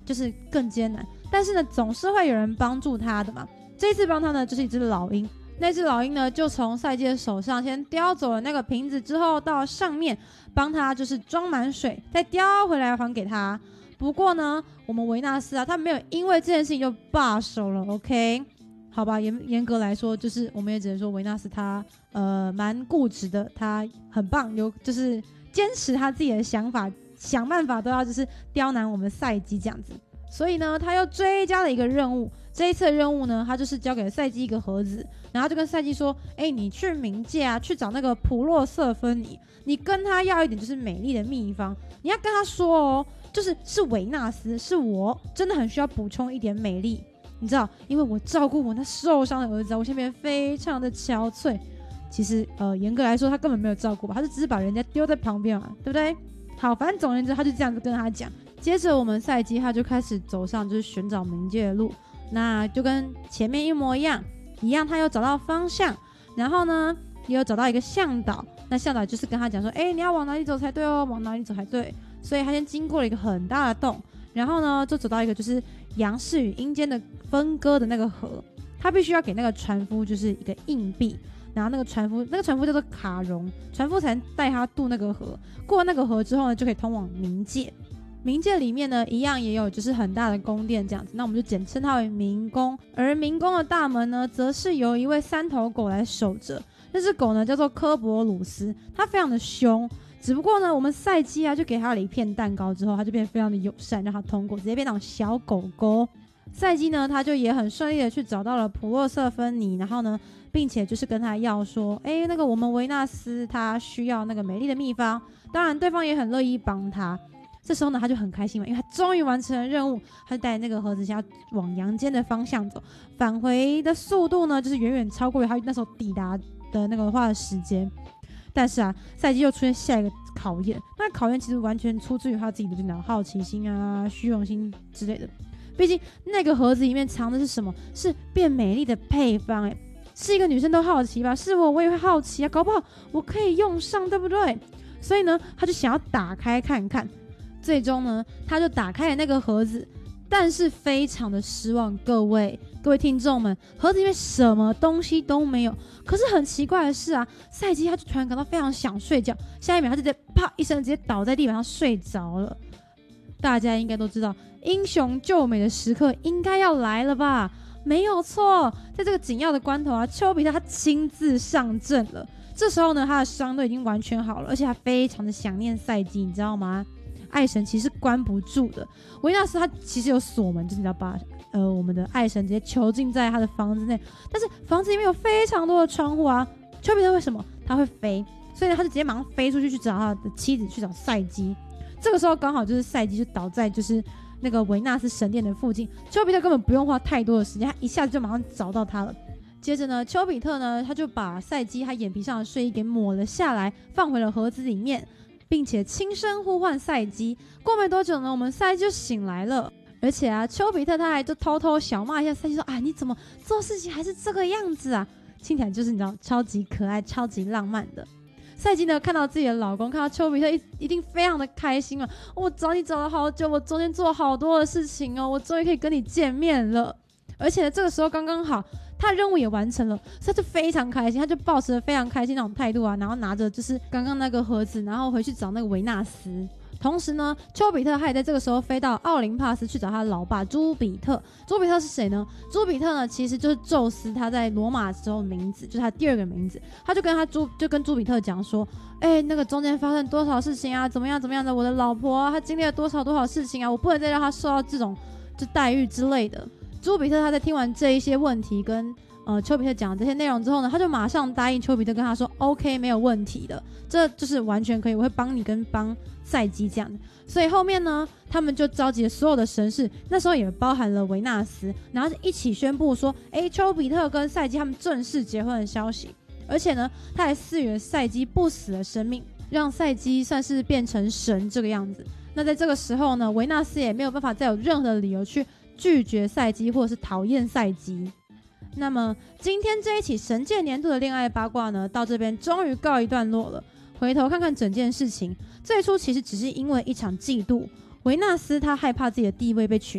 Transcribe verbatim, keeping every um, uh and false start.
就是更艰难，但是呢总是会有人帮助他的嘛。这一次帮他呢就是一只老鹰，那只老鹰呢就从赛姬的手上先叼走了那个瓶子，之后到上面帮他就是装满水，再叼回来还给他。不过呢我们维纳斯啊，他没有因为这件事情就罢手了 OK， 好吧，严严格来说就是我们也只能说维纳斯他呃蛮固执的，他很棒，有就是坚持他自己的想法，想办法都要就是刁难我们赛姬这样子。所以呢他又追加了一个任务，这一次的任务呢他就是交给了赛姬一个盒子，然后就跟赛姬说，哎、欸，你去冥界啊，去找那个普洛瑟芬妮，你跟他要一点就是美丽的秘方，你要跟他说哦，就是是维纳斯，是我真的很需要补充一点美丽，你知道，因为我照顾我那受伤的儿子，我现在变得非常的憔悴。其实呃严格来说他根本没有照顾吧，他就只是把人家丢在旁边嘛，对不对？好，反正总而言之他就这样子跟他讲。接着我们赛姬他就开始走上就是寻找冥界的路，那就跟前面一模一样一样，他有找到方向，然后呢也有找到一个向导，那向导就是跟他讲说，哎、欸，你要往哪里走才对哦，往哪里走才对。所以他先经过了一个很大的洞，然后呢就走到一个就是阳世与阴间的分割的那个河，他必须要给那个船夫就是一个硬币，然后那个船夫那个船夫叫做卡戎，船夫才能带他渡那个河，过那个河之后呢就可以通往冥界。冥界里面呢一样也有就是很大的宫殿这样子，那我们就简称它为冥宫。而冥宫的大门呢则是由一位三头狗来守着，那只狗呢叫做科博鲁斯，它非常的凶，只不过呢我们赛姬啊就给它了一片蛋糕之后，它就变得非常的友善，让它通过，直接变成小狗狗。赛姬呢他就也很顺利的去找到了普洛瑟芬妮，然后呢并且就是跟他要说，哎，那个我们维纳斯他需要那个美丽的秘方，当然对方也很乐意帮他。这时候呢他就很开心嘛，因为他终于完成了任务，他就带那个盒子想要往阳间的方向走，返回的速度呢就是远远超过于他那时候抵达的那个花的时间。但是啊赛姬又出现下一个考验，那考验其实完全出自于他自己的这种好奇心啊虚荣心之类的，毕竟那个盒子里面藏的是什么？是变美丽的配方，哎，是一个女生都好奇吧？是我我也会好奇啊，搞不好我可以用上，对不对？所以呢他就想要打开看看，最终呢他就打开了那个盒子，但是非常的失望，各位各位听众们，盒子里面什么东西都没有。可是很奇怪的是啊，赛姬他就突然感到非常想睡觉，下一秒他就直接啪一声直接倒在地板上睡着了。大家应该都知道英雄救美的时刻应该要来了吧？没有错，在这个紧要的关头啊，丘比特他亲自上阵了。这时候呢他的伤都已经完全好了，而且他非常的想念赛姬，你知道吗？爱神其实是关不住的，维纳斯他其实有锁门，就是你知道把呃我们的爱神直接囚禁在他的房子内，但是房子里面有非常多的窗户啊。丘比特为什么他会飞？所以呢他就直接马上飞出去去找他的妻子，去找赛姬。这个时候刚好就是赛姬就倒在就是那个维纳斯神殿的附近，丘比特根本不用花太多的时间，他一下子就马上找到他了。接着呢丘比特呢他就把赛姬他眼皮上的睡衣给抹了下来，放回了盒子里面，并且轻声呼唤赛姬。过没多久呢我们赛姬就醒来了，而且啊丘比特他还就偷偷小骂一下赛姬说，啊你怎么做事情还是这个样子啊，听起来就是你知道超级可爱超级浪漫的。赛姬呢看到自己的老公，看到丘比特 一, 一定非常的开心啊，我找你找了好久，我中间做了好多的事情哦，我终于可以跟你见面了。而且呢这个时候刚刚好他的任务也完成了，所以他就非常开心，他就抱持了非常开心那种态度啊，然后拿着就是刚刚那个盒子，然后回去找那个维纳斯。同时呢丘比特他也在这个时候飞到奥林帕斯去找他的老爸朱比特。朱比特是谁呢？朱比特呢其实就是宙斯他在罗马时候的名字，就是他第二个名字。他就跟他朱就跟朱比特讲说，哎、欸，那个中间发生多少事情啊，怎么样怎么样的，我的老婆、啊、她经历了多少多少事情啊，我不能再让她受到这种就待遇之类的。朱比特他在听完这一些问题跟呃丘比特讲这些内容之后呢，他就马上答应丘比特，跟他说 OK 没有问题的，这就是完全可以，我会帮你跟帮赛姬这样的。所以后面呢他们就召集了所有的神士，那时候也包含了维纳斯，然后一起宣布说，哎，丘比特跟赛姬他们正式结婚的消息。而且呢他还赐予了赛姬不死的生命，让赛姬算是变成神这个样子。那在这个时候呢维纳斯也没有办法再有任何的理由去拒绝赛姬或者是讨厌赛姬。那么今天这一起神界年度的恋爱八卦呢到这边终于告一段落了。回头看看整件事情，最初其实只是因为一场嫉妒，维纳斯他害怕自己的地位被取